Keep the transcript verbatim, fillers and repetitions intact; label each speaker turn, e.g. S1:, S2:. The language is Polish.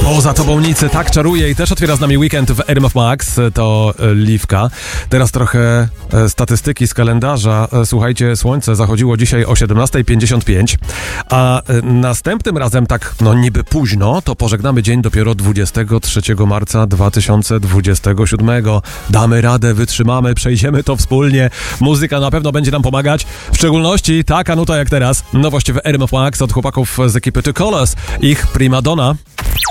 S1: Poza tobą nic tak czaruje i też otwiera z nami weekend w R M F Max, to Liwka. Teraz trochę statystyki z kalendarza. Słuchajcie, słońce zachodziło dzisiaj o siedemnasta pięćdziesiąt pięć, a następnym razem tak, no niby późno, to pożegnamy dzień dopiero dwudziestego trzeciego marca dwa tysiące dwudziestego siódmego. Damy radę, wytrzymamy, przejdziemy to wspólnie. Muzyka na pewno będzie nam pomagać, w szczególności taka nuta jak teraz. Nowość w R M F Max od chłopaków z ekipy Two Colors, ich Prima Donna.